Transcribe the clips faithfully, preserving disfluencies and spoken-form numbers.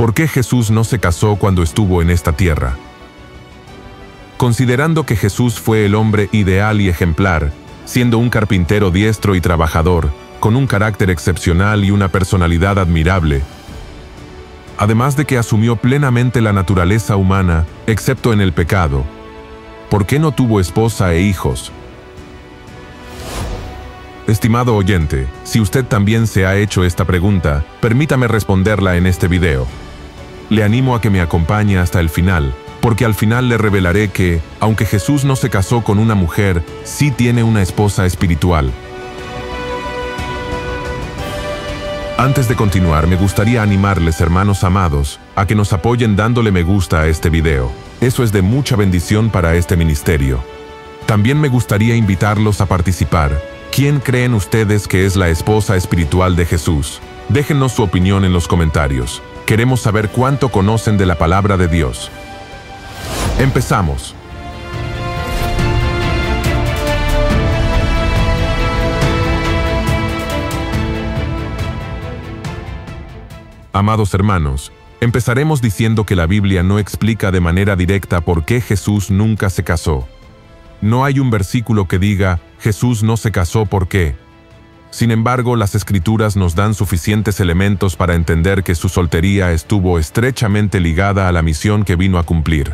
¿Por qué Jesús no se casó cuando estuvo en esta tierra? Considerando que Jesús fue el hombre ideal y ejemplar, siendo un carpintero diestro y trabajador, con un carácter excepcional y una personalidad admirable, además de que asumió plenamente la naturaleza humana, excepto en el pecado, ¿por qué no tuvo esposa e hijos? Estimado oyente, si usted también se ha hecho esta pregunta, permítame responderla en este video. Le animo a que me acompañe hasta el final, porque al final le revelaré que, aunque Jesús no se casó con una mujer, sí tiene una esposa espiritual. Antes de continuar, me gustaría animarles, hermanos amados, a que nos apoyen dándole me gusta a este video. Eso es de mucha bendición para este ministerio. También me gustaría invitarlos a participar. ¿Quién creen ustedes que es la esposa espiritual de Jesús? Déjennos su opinión en los comentarios. Queremos saber cuánto conocen de la palabra de Dios. Empezamos. Amados hermanos, empezaremos diciendo que la Biblia no explica de manera directa por qué Jesús nunca se casó. No hay un versículo que diga, Jesús no se casó ¿por qué? Sin embargo, las Escrituras nos dan suficientes elementos para entender que su soltería estuvo estrechamente ligada a la misión que vino a cumplir.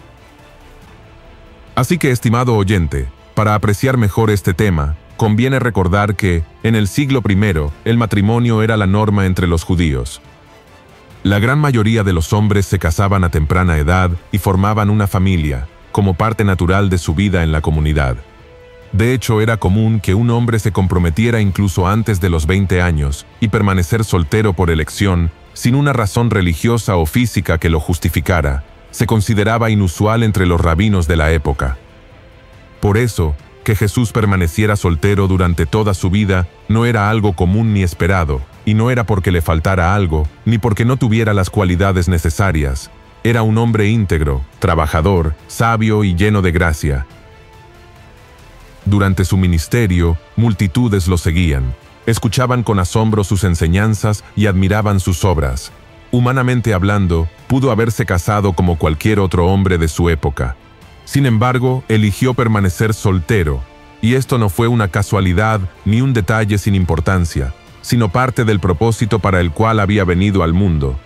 Así que, estimado oyente, para apreciar mejor este tema, conviene recordar que, en el siglo primero, el matrimonio era la norma entre los judíos. La gran mayoría de los hombres se casaban a temprana edad y formaban una familia, como parte natural de su vida en la comunidad. De hecho, era común que un hombre se comprometiera incluso antes de los veinte años y permanecer soltero por elección, sin una razón religiosa o física que lo justificara. Se consideraba inusual entre los rabinos de la época. Por eso, que Jesús permaneciera soltero durante toda su vida no era algo común ni esperado, y no era porque le faltara algo, ni porque no tuviera las cualidades necesarias. Era un hombre íntegro, trabajador, sabio y lleno de gracia. Durante su ministerio, multitudes lo seguían, escuchaban con asombro sus enseñanzas y admiraban sus obras. Humanamente hablando, pudo haberse casado como cualquier otro hombre de su época. Sin embargo, eligió permanecer soltero, y esto no fue una casualidad ni un detalle sin importancia, sino parte del propósito para el cual había venido al mundo.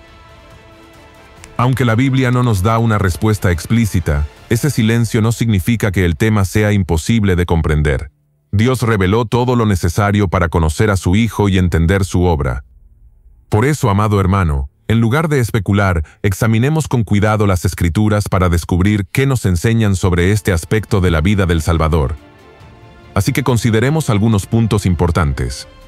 Aunque la Biblia no nos da una respuesta explícita, ese silencio no significa que el tema sea imposible de comprender. Dios reveló todo lo necesario para conocer a su Hijo y entender su obra. Por eso, amado hermano, en lugar de especular, examinemos con cuidado las Escrituras para descubrir qué nos enseñan sobre este aspecto de la vida del Salvador. Así que consideremos algunos puntos importantes.